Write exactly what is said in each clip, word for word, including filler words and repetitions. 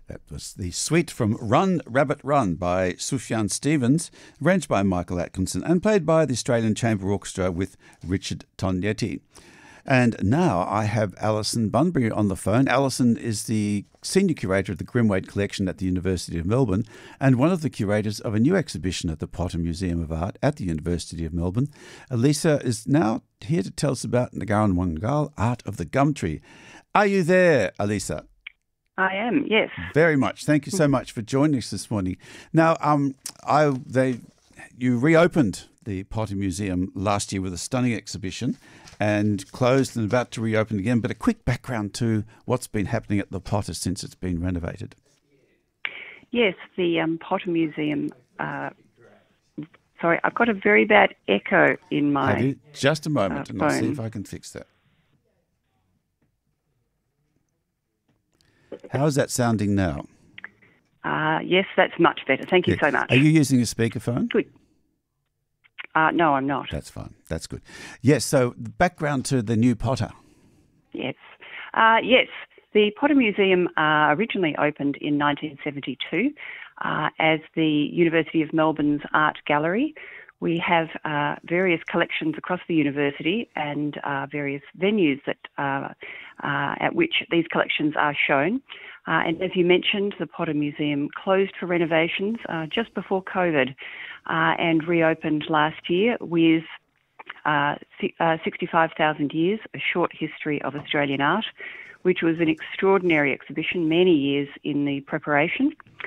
That was the suite from Run, Rabbit, Run by Sufjan Stevens, arranged by Michael Atkinson and played by the Australian Chamber Orchestra with Richard Tognetti. And now I have Alison Bunbury on the phone. Alison is the Senior Curator of the Grimwade Collection at the University of Melbourne and one of the curators of a new exhibition at the Potter Museum of Art at the University of Melbourne. Elisa is now here to tell us about Ngaran Wangal, Art of the Gum Tree. Are you there, Elisa? I am, yes. Very much. Thank you so much for joining us this morning. Now, um, I they you reopened the Potter Museum last year with a stunning exhibition and closed and about to reopen again. But a quick background to what's been happening at the Potter since it's been renovated. Yes, the um, Potter Museum. Uh, sorry, I've got a very bad echo in my. Have you? Just a moment, uh, and I'll see phone. if I can fix that. How is that sounding now? Uh, yes, that's much better. Thank you Yeah. so much. Are you using a speakerphone? Good. Uh, no, I'm not. That's fine. That's good. Yes, so the background to the new Potter. Yes. Uh, yes, the Potter Museum uh, originally opened in nineteen seventy-two uh, as the University of Melbourne's Art Gallery. We have uh, various collections across the university and uh, various venues that uh, uh, at which these collections are shown. Uh, and as you mentioned, the Potter Museum closed for renovations uh, just before COVID uh, and reopened last year with uh, uh, sixty-five thousand Years, A Short History of Australian Art, which was an extraordinary exhibition, many years in the preparation.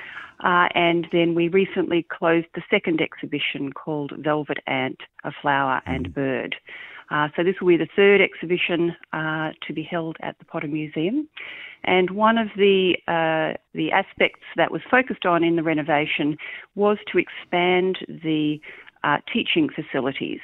Uh, and then we recently closed the second exhibition called Velvet Ant, A Flower and Bird. Uh, so this will be the third exhibition uh, to be held at the Potter Museum. And one of the uh, the aspects that was focused on in the renovation was to expand the uh, teaching facilities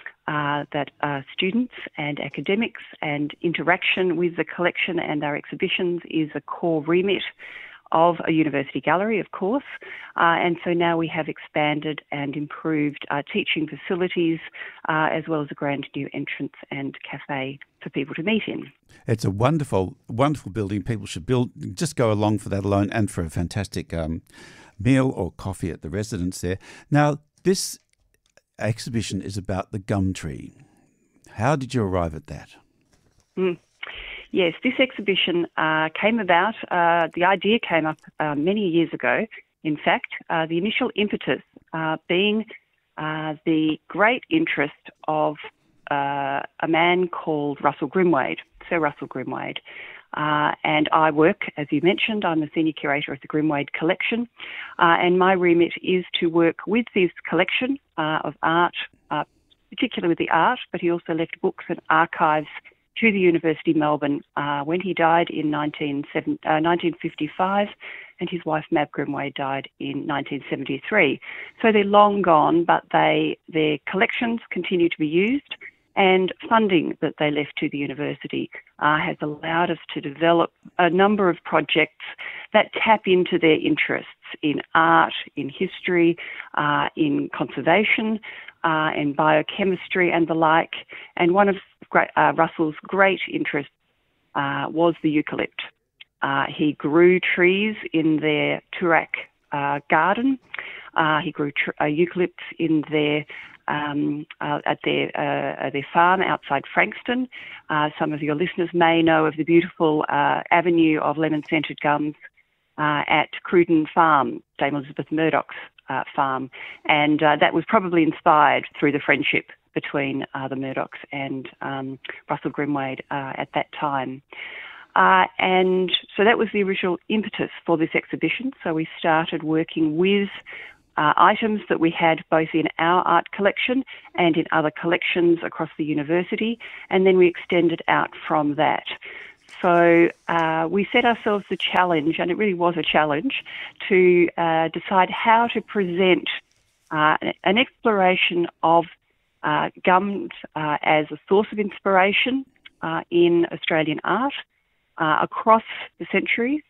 uh, that uh, students and academics and interaction with the collection and our exhibitions is a core remit of a university gallery, of course, uh, and so now we have expanded and improved uh, teaching facilities uh, as well as a grand new entrance and cafe for people to meet in. It's a wonderful, wonderful building. People should build, just go along for that alone and for a fantastic um, meal or coffee at the residence there. Now, this exhibition is about the gum tree. How did you arrive at that? Mm. Yes, this exhibition uh, came about, uh, the idea came up uh, many years ago. In fact, uh, the initial impetus uh, being uh, the great interest of uh, a man called Russell Grimwade, Sir Russell Grimwade. Uh, and I work, as you mentioned, I'm the Senior Curator of the Grimwade Collection, uh, and my remit is to work with this collection uh, of art, uh, particularly with the art, but he also left books and archives to the University of Melbourne uh, when he died in nineteen fifty-five, and his wife Mab Grimwade died in nineteen seventy-three. So they're long gone, but they their collections continue to be used, and funding that they left to the university uh, has allowed us to develop a number of projects that tap into their interests in art, in history, uh, in conservation, uh, in biochemistry and the like. And one of great, uh, Russell's great interests uh, was the eucalypt. Uh, he grew trees in their Toorak uh, garden. Uh, he grew tr- uh, eucalypts in their Um, uh, at their uh, their farm outside Frankston. Uh, some of your listeners may know of the beautiful uh, avenue of lemon-scented gums uh, at Cruden Farm, Dame Elizabeth Murdoch's uh, farm, and uh, that was probably inspired through the friendship between uh, the Murdochs and um, Russell Grimwade uh, at that time. Uh, and so that was the original impetus for this exhibition. So we started working with Uh, items that we had both in our art collection and in other collections across the university, and then we extended out from that. So uh, we set ourselves the challenge, and it really was a challenge, to uh, decide how to present uh, an exploration of uh, gums uh, as a source of inspiration uh, in Australian art uh, across the centuries.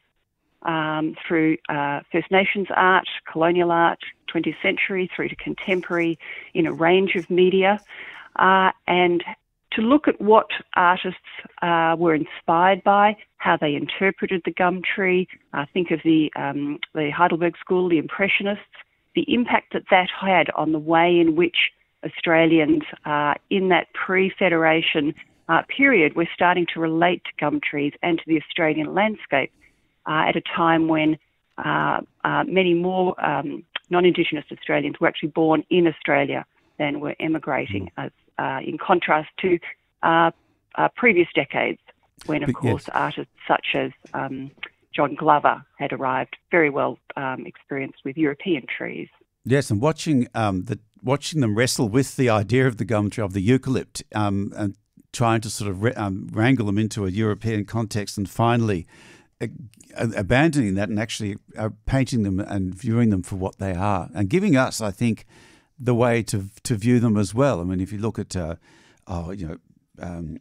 Um, through uh, First Nations art, colonial art, twentieth century, through to contemporary, in a range of media, uh, and to look at what artists uh, were inspired by, how they interpreted the gum tree. Uh, think of the um, the Heidelberg School, the Impressionists, the impact that that had on the way in which Australians uh, in that pre-Federation uh, period were starting to relate to gum trees and to the Australian landscape uh, at a time when uh, uh, many more um, non-Indigenous Australians were actually born in Australia than were emigrating, as, uh, in contrast to uh, uh, previous decades when, of But course, yes. artists such as um, John Glover had arrived, very well um, experienced with European trees. Yes, and watching um, the watching them wrestle with the idea of the gum tree, of the eucalypt, um, and trying to sort of re- um, wrangle them into a European context, and finally uh, abandoning that and actually uh, painting them and viewing them for what they are, and giving us, I think, the way to to view them as well. I mean, if you look at, uh, oh, you know, um,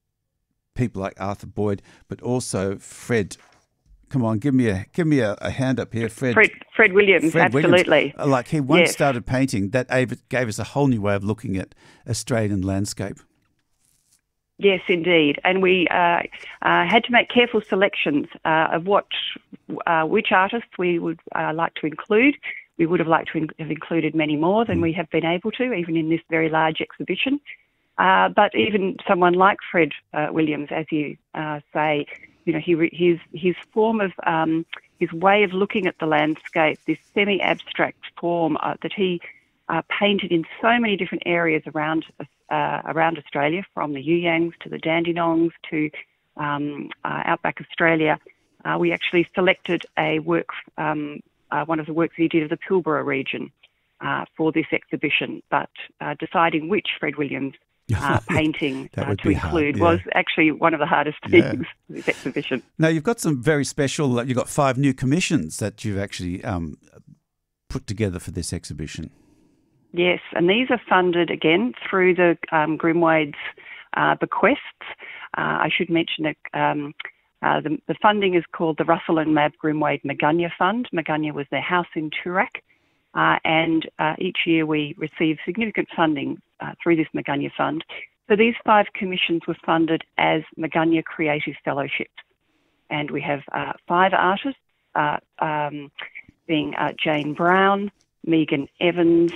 people like Arthur Boyd, but also Fred. Come on, give me a give me a, a hand up here, Fred. Fred, Fred Williams, Fred absolutely. Williams. Like he once Yes. started painting, that gave us a whole new way of looking at Australian landscape. Yes, indeed. And we uh, uh, had to make careful selections uh, of what, uh, which artists we would uh, like to include. We would have liked to in- have included many more than we have been able to, even in this very large exhibition. Uh, but even someone like Fred uh, Williams, as you uh, say, you know, he re- his his form of um, his way of looking at the landscape, this semi-abstract form uh, that he uh, painted in so many different areas around uh, around Australia, from the Yuyangs to the Dandenongs to um, uh, outback Australia. Uh, we actually selected a work, um, uh, one of the works he did of the Pilbara region uh, for this exhibition, but uh, deciding which Fred Williams Uh, painting That uh, would to be hard, include yeah. was actually one of the hardest Yeah. things for this exhibition. Now, you've got some very special, you've got five new commissions that you've actually um, put together for this exhibition. Yes, and these are funded again through the um, Grimwade's uh, bequests. Uh, I should mention that um, uh, the, the funding is called the Russell and Mab Grimwade Magunya Fund. Magunya was their house in Toorak, uh, and uh, each year we receive significant funding uh, through this Magunya Fund. So these five commissions were funded as Magunya Creative Fellowships, and we have uh, five artists, uh, um, being uh, Jane Brown, Megan Evans,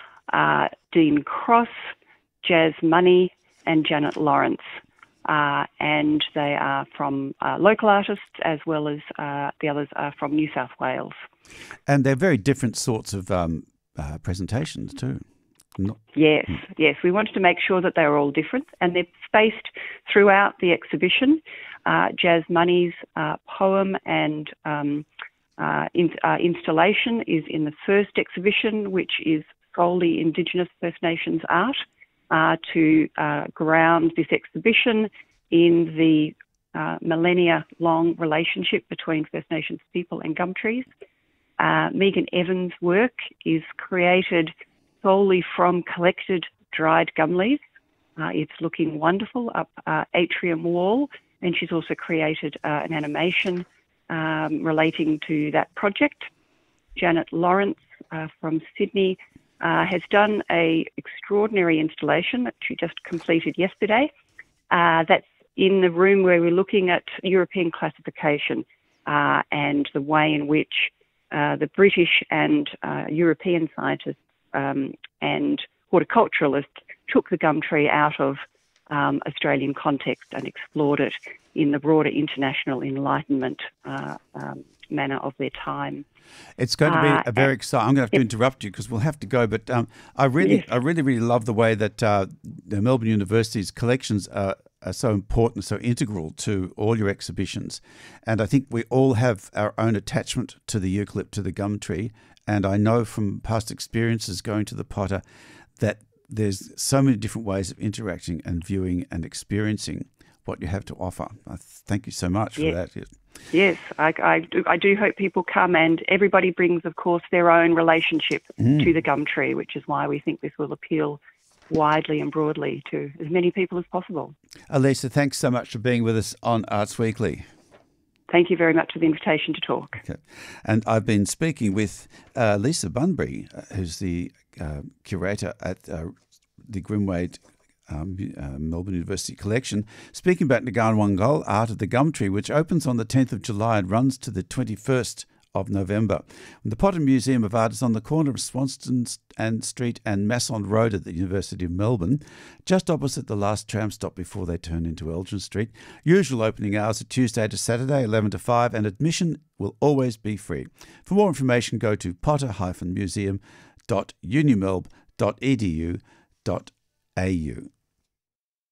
uh, Dean Cross, Jazz Money, and Janet Lawrence. Uh, and they are from uh, local artists, as well as uh, the others are from New South Wales. And they're very different sorts of um, uh, presentations too. Not- Yes, yes. We wanted to make sure that they were all different, and they're spaced throughout the exhibition. Uh, Jazz Money's uh, poem and um, uh, in, uh, installation is in the first exhibition, which is solely Indigenous First Nations art, uh, to uh, ground this exhibition in the uh, millennia-long relationship between First Nations people and gum trees. Uh, Megan Evans' work is created solely from collected dried gum leaves. Uh, it's looking wonderful up uh, atrium wall, and she's also created uh, an animation um, relating to that project. Janet Lawrence uh, from Sydney uh, has done a extraordinary installation that she just completed yesterday. Uh, that's in the room where we're looking at European classification uh, and the way in which uh, the British and uh, European scientists Um, and horticulturalists took the gum tree out of um, Australian context and explored it in the broader international Enlightenment uh, um, manner of their time. It's going to be Uh, a very exciting. I'm going to have to interrupt you because we'll have to go. But um, I really, Yes. I really, really love the way that uh, the Melbourne University's collections are, are so important, so integral to all your exhibitions. And I think we all have our own attachment to the eucalypt, to the gum tree. And I know from past experiences going to the Potter that there's so many different ways of interacting and viewing and experiencing what you have to offer. I thank you so much for Yes. that. Yes, I, I, do, I do hope people come, and everybody brings, of course, their own relationship Mm. to the gum tree, which is why we think this will appeal widely and broadly to as many people as possible. Elisa, thanks so much for being with us on Arts Weekly. Thank you very much for the invitation to talk. Okay. And I've been speaking with uh, Lisa Bunbury, uh, who's the uh, curator at uh, the Grimwade um, uh, Melbourne University collection, speaking about Nagaan Wangal, Art of the Gum Tree, which opens on the tenth of July and runs to the twenty-first of November. The Potter Museum of Art is on the corner of Swanston and Street and Masson Road at the University of Melbourne, just opposite the last tram stop before they turn into Elgin Street. Usual opening hours are Tuesday to Saturday, eleven to five, and admission will always be free. For more information, go to potter dash museum dot unimelb dot e d u dot a u.